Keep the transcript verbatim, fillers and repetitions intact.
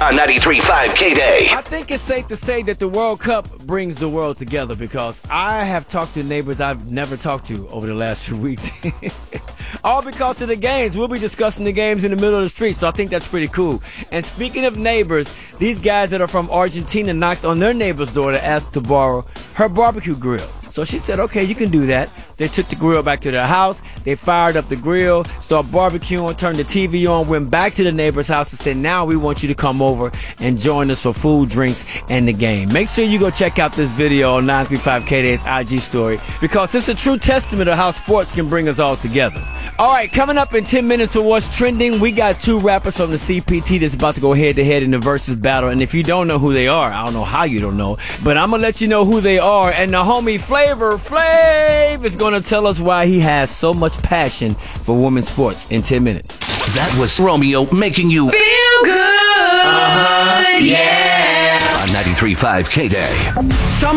on ninety-three point five K-Day. I think it's safe to say that the World Cup brings the world together because I have talked to neighbors I've never talked to over the last few weeks. All because of the games. We'll be discussing the games in the middle of the street, so I think that's pretty cool. And speaking of neighbors, these guys that are from Argentina knocked on their neighbor's door to ask to borrow her barbecue grill. So she said, okay, you can do that. They took the grill back to their house. They fired up the grill, started barbecuing, turned the T V on, went back to the neighbor's house and said, now we want you to come over and join us for food, drinks, and the game. Make sure you go check out this video on nine three five K-Day's I G story because it's a true testament of how sports can bring us all together. All right, coming up in ten minutes for what's trending, we got two rappers from the C P T that's about to go head-to-head in the versus battle. And if you don't know who they are, I don't know how you don't know, but I'm going to let you know who they are. And the homie Flavor Flav is going to tell us why he has so much passion for women's sports in ten minutes. That was Romeo making you Feel good. Uh-huh. Yeah. on ninety-three point five K-Day. Some